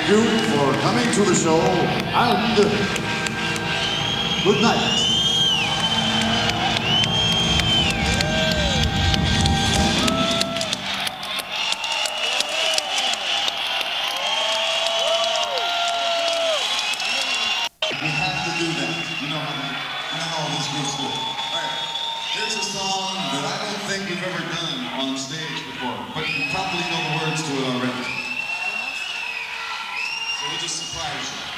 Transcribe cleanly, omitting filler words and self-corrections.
thank you for coming to the show, and good night. We have to do that. You know how all these groups do. All right, here's a song that I don't think we've ever done on stage before, but you probably know the words to it already. So we'll just surprise you.